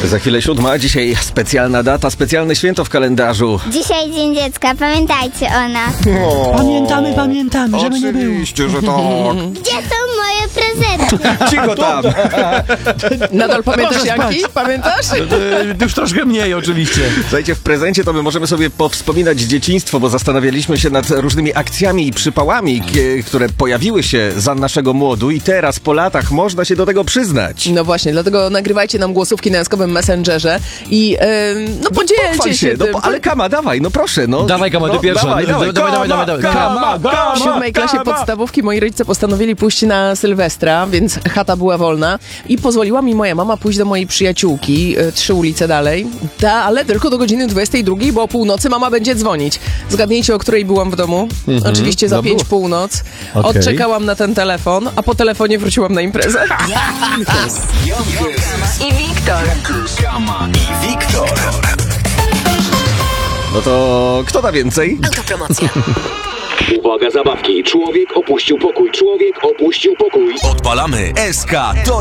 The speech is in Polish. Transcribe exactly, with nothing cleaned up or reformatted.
Za chwilę siódma, dzisiaj specjalna data, specjalne święto w kalendarzu. Dzisiaj Dzień Dziecka, pamiętajcie o nas. O, Pamiętamy, pamiętamy, żeby nie było. Oczywiście, że tak. Gdzie są moje prezenty? Cicho tam. Nadal pamiętasz Proszę jaki? spać. Pamiętasz? E, Już troszkę mniej oczywiście. Słuchajcie, w prezencie to my możemy sobie powspominać dzieciństwo, bo zastanawialiśmy się nad różnymi akcjami i przypałami, kie- które pojawiły się za naszego młodu i teraz po latach można się do tego przyznać. No właśnie, dlatego nagrywajcie nam głosówki na jaskowym Messengerze i yy, no podzielcie Pochwal się, się, no, tym. ale Kama, dawaj, no proszę, no. Dawaj, Kama, ty no, pierwsza. Dawaj, dawaj, Dawaj, Kama, dawaj, dawaj, dawaj. Kama, Kama, W siódmej klasie Kama. podstawówki moi rodzice postanowili pójść na Sylwestra, więc chata była wolna i pozwoliła mi moja mama pójść do mojej przyjaciółki y, trzy ulice dalej, Ta, ale tylko do godziny dwudziestej drugiej, bo o północy mama będzie dzwonić. Zgadnijcie, o której byłam w domu? Mhm. Oczywiście za No pięć było. północ. Okej. Odczekałam na ten telefon, a po telefonie wróciłam na imprezę. I Wiktor. Kama i Wiktor. No to kto da więcej? Autopromocja. Uwaga, zabawki. Człowiek opuścił pokój. Człowiek opuścił pokój. Odpalamy S K. To